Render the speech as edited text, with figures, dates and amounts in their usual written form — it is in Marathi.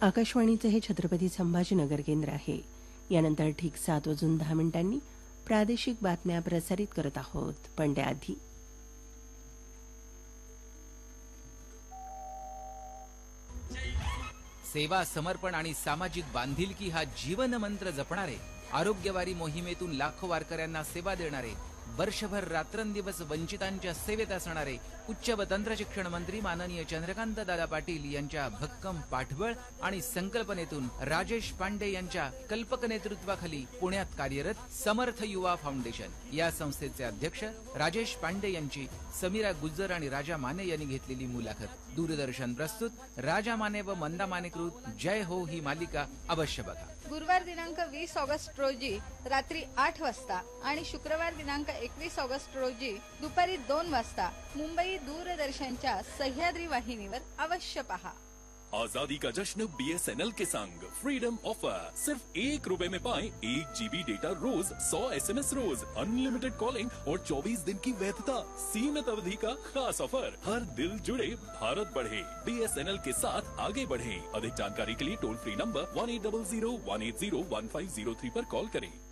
आकाशवाणीचे हे छत्रपती संभाजीनगर केंद्र आहे. यानंतर ठीक 7:10 प्रादेशिक बातम्या प्रसारित करत आहोत. पण त्याआधी सेवा, समर्पण आणि सामाजिक बांधिलकी हा जीवन मंत्र जपणारे, आरोग्यवारी मोहिमेतून लाखो वारकऱ्यांना सेवा देणारे, वर्षभर रात्रंदिवस वंचितांच्या सेवेत असणारे उच्च व तंत्र शिक्षण मंत्री माननीय चंद्रकांत दादा पाटील यांच्या भक्कम पाठबळ आणि संकल्पनेतून राजेश पांडे यांच्या कल्पक नेतृत्वाखाली पुण्यात कार्यरत समर्थ युवा फाउंडेशन या संस्थेचे अध्यक्ष राजेश पांडे यांची समीरा गुज्जर आणि राजा माने यांनी घेतलेली मुलाखत. दूरदर्शन प्रस्तुत राजा माने व मंदा मानेकृत जय हो ही मालिका अवश्य बघा. गुरुवार दिनांक 20 ऑगस्ट रोजी रात्री 8 वाजता आणि शुक्रवार दिनांक 21 ऑगस्ट रोजी दुपारी 2 वाजता मुंबई दूरदर्शनच्या सह्याद्री वाहिनीवर अवश्य पहा. आजादी का जश्न BSNL के संग फ्रीडम ऑफर. सिर्फ ₹1 में पाएं 1 GB डेटा रोज, 100 SMS रोज, अनलिमिटेड कॉलिंग और 24 दिन की वैधता. सीमित अवधि का खास ऑफर. हर दिल जुड़े, भारत बढ़े. BSNL के साथ आगे बढ़े. अधिक जानकारी के लिए टोल फ्री नंबर 1800 180 1503 पर कॉल करें.